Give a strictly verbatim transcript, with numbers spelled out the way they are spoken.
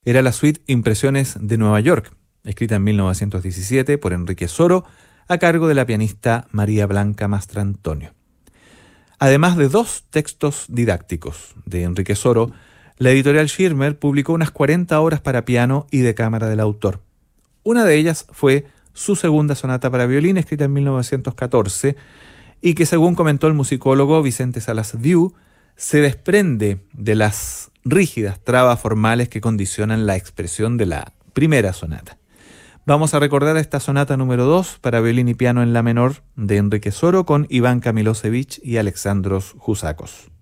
era la suite Impresiones de Nueva York, escrita en mil novecientos diecisiete por Enrique Soro, a cargo de la pianista María Blanca Mastrantonio. Además de dos textos didácticos de Enrique Soro, la editorial Schirmer publicó unas cuarenta obras para piano y de cámara del autor. Una de ellas fue su segunda sonata para violín, escrita en mil novecientos catorce, y que, según comentó el musicólogo Vicente Salas Diu, se desprende de las rígidas trabas formales que condicionan la expresión de la primera sonata. Vamos a recordar esta sonata número dos para violín y piano en la menor de Enrique Soro con Iván Kamilosevich y Alexandros Jusakos.